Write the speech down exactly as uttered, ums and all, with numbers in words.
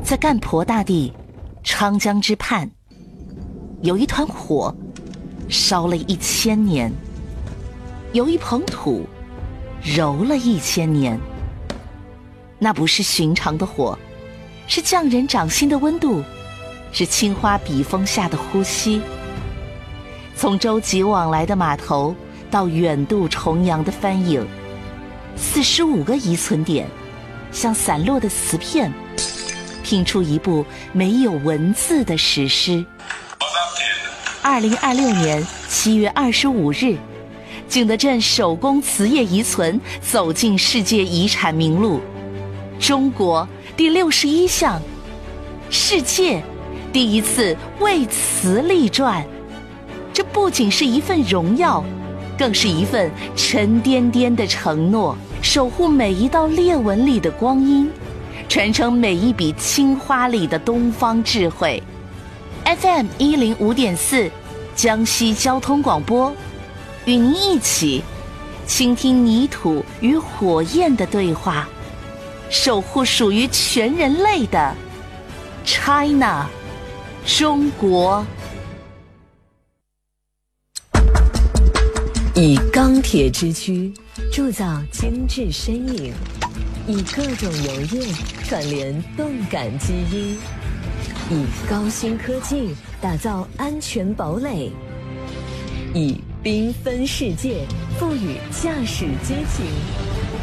在干婆大地昌江之畔，有一团火烧了一千年，有一捧土揉了一千年。那不是寻常的火，是匠人掌心的温度，是青花笔锋下的呼吸。从舟楫往来的码头到远渡重洋的帆影，四十五个遗存点像散落的瓷片，拼出一部没有文字的史诗。二零二六年七月二十五日，景德镇手工瓷业遗存走进世界遗产名录，中国第六十一项，世界第一次为瓷立传。这不仅是一份荣耀，更是一份沉甸甸的承诺，守护每一道裂纹里的光阴，传承每一笔青花里的东方智慧。 F M 一零五点四江西交通广播，与您一起倾听泥土与火焰的对话，守护属于全人类的 China 中国。 以钢铁之躯铸造精致身影，以各种油液串联动感基因，以高新科技打造安全堡垒，以缤纷世界赋予驾驶激情。